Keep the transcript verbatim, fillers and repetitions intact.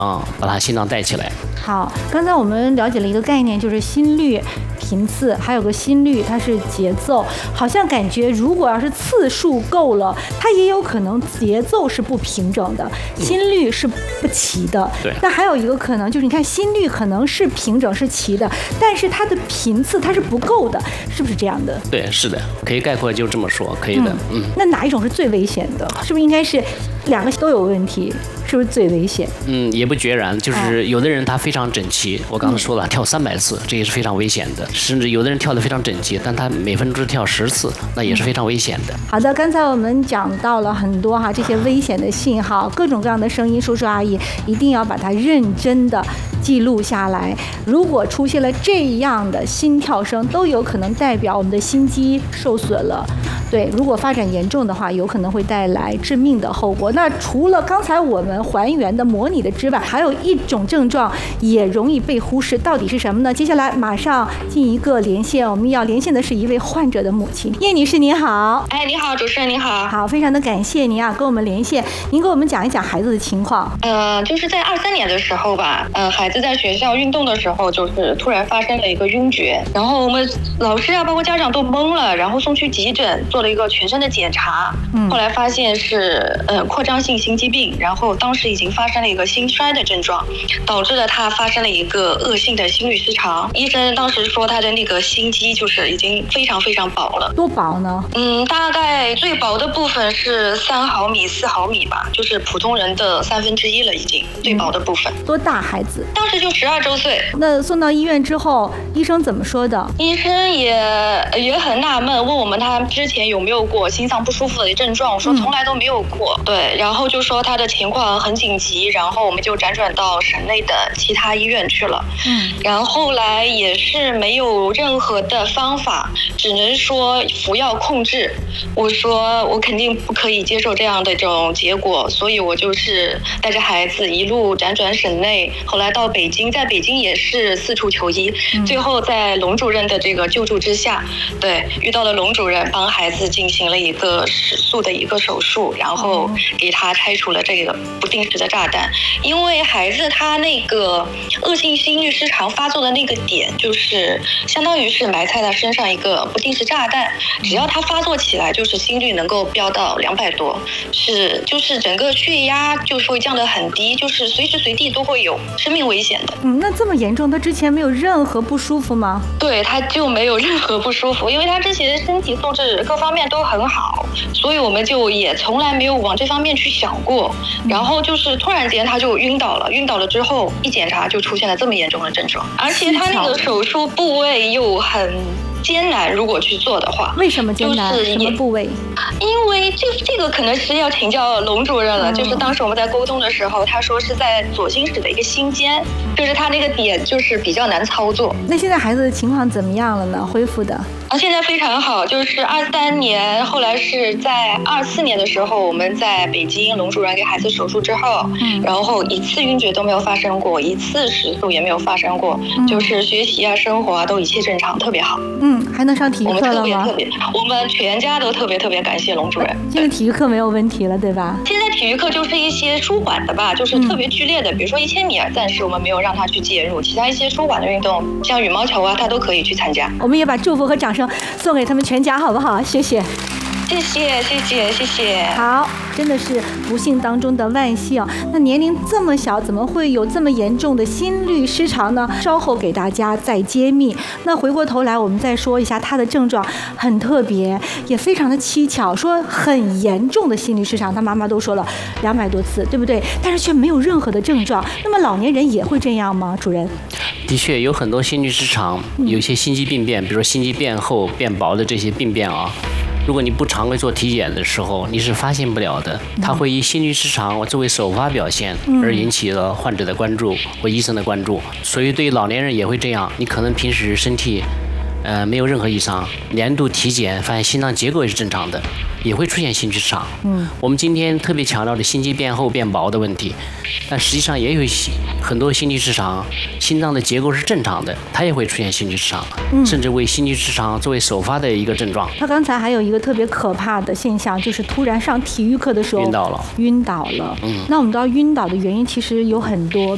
啊、把他心脏带起来。 好，刚才我们了解了一个概念，就是心率、频次，还有个心率，它是节奏。好像感觉如果要是次数够了，它也有可能节奏是不平整的，心率是不齐的。 对。 那还有一个可能就是，你看心率可能是平整是齐的，但是它的频次它是不够的，是不是这样的？ 对，是的，可以概括就这么说，可以的。嗯。 嗯那哪一种是最危险的？是不是应该是两个都有问题？是不是最危险？ 嗯，也不决然，就是有的人他非常整齐，我刚才说了，跳三百次，这也是非常危险的。甚至有的人跳得非常整齐，但他每分钟只跳十次，那也是非常危险的。 好的，刚才我们讲到了很多哈这些危险的信号，各种各样的声音，叔叔阿姨一定要把它认真的记录下来。如果出现了这样的心跳声，都有可能代表我们的心肌受损了。对，如果发展严重的话，有可能会带来致命的后果。那除了刚才我们还原的模拟的之外，还有一种症状也容易被忽视，到底是什么呢？接下来马上进一个连线，我们要连线的是一位患者的母亲，叶女士您好。 哎，你好，主持人您好。 好，非常的感谢您啊，跟我们连线。您给我们讲一讲孩子的情况。 呃，就是在二三年的时候吧，呃，孩子在学校运动的时候，就是突然发生了一个晕厥，然后我们老师啊，包括家长都懵了，然后送去急诊做了一个全身的检查，嗯，后来发现是呃扩张性心肌病，然后当时已经发生了一个心衰的症状，导致了他发生了一个恶性的心律失常。医生当时说他的那个心肌就是已经非常非常薄了。 多薄呢？ 嗯，大概最薄的部分是三毫米、四毫米吧，就是普通人的三分之一了，已经最薄的部分。 多大孩子？ 当时就十二周岁。 那送到医院之后，医生怎么说的？ 医生也也很纳闷，问我们他之前有没有过心脏不舒服的症状，我说从来都没有过。嗯、对，然后就说他的情况很紧急，然后我们就辗转到省内的其他医院去了。嗯，然后后来也是没有任何的方法，只能说服药控制。我说我肯定不可以接受这样的这种结果，所以我就是带着孩子一路辗转省内，后来到北京，在北京也是四处求医，嗯、最后在龙主任的这个救助之下，对，遇到了龙主任，帮孩子进行了一个手术的一个手术，然后给他拆除了这个不定时的炸弹。因为孩子他那个恶性心律失常发作的那个点，就是相当于是埋在他身上一个不定时炸弹，只要他发作起来，就是心率能够飙到两百多，是就是整个血压就是会降得很低，就是随时随地都会有生命危险的。 嗯，那这么严重，他之前没有任何不舒服吗？ 对，他就没有任何不舒服，因为他之前身体素质各方面都很好，所以我们就也从来没有往这方面去想过。然后就是突然间他就晕倒了，晕倒了之后一检查就出现了这么严重的症状，而且他那个手术部位又很艰难，如果去做的话。 为什么艰难？ 就是什么部位？ 因为这这个可能是要请教龙主任了、嗯、就是当时我们在沟通的时候，他说是在左心室的一个心尖，就是他那个点就是比较难操作。 那现在孩子的情况怎么样了呢？恢复的啊，现在非常好，就是二三年，后来是在二四年的时候，我们在北京龙主任给孩子手术之后，嗯，然后一次晕厥都没有发生过，一次失速也没有发生过，嗯、就是学习啊、生活啊都一切正常，特别好。 嗯，还能上体育课了吗？ 我们特别特别，我们全家都特别特别感谢龙主任。 现在体育课没有问题了，对吧？ 现在体育课就是一些舒缓的吧，就是特别剧烈的，嗯、比如说一千米，暂时我们没有让他去介入，其他一些舒缓的运动，像羽毛球啊，他都可以去参加。 我们也把祝福和掌声送给他们全家，好不好？谢谢。 谢谢谢谢谢谢。 好，真的是不幸当中的万幸。那年龄这么小，怎么会有这么严重的心律失常呢？稍后给大家再揭秘。那回过头来，我们再说一下他的症状，很特别，也非常的蹊跷。说很严重的心律失常，他妈妈都说了两百多次，对不对？但是却没有任何的症状。那么老年人也会这样吗？主任？ 的确有很多心律失常，有一些心肌病变，比如说心肌变厚、变薄的这些病变啊。如果你不常规做体检的时候，你是发现不了的。它会以心律失常作为首发表现，而引起了患者的关注或医生的关注。所以对于老年人也会这样，你可能平时身体呃没有任何异常，年度体检发现心脏结构也是正常的，也会出现心律失常。嗯，我们今天特别强调的心肌变厚变薄的问题，但实际上也有很多心律失常，心脏的结构是正常的，它也会出现心律失常，嗯、甚至为心律失常作为首发的一个症状。 他刚才还有一个特别可怕的现象，就是突然上体育课的时候晕倒了， 晕倒了。嗯，那我们知道晕倒的原因其实有很多，